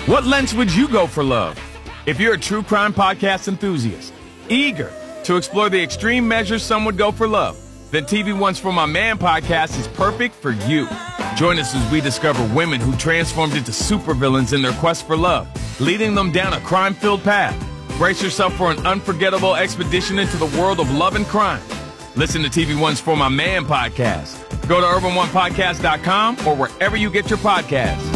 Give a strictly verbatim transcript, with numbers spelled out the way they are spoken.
What lengths would you go for love? If you're a true crime podcast enthusiast, eager to explore the extreme measures some would go for love, then T V One's For My Man podcast is perfect for you. Join us as we discover women who transformed into supervillains in their quest for love, leading them down a crime-filled path. Brace yourself for an unforgettable expedition into the world of love and crime. Listen to T V One's For My Man podcast. Go to urban one podcast dot com or wherever you get your podcasts.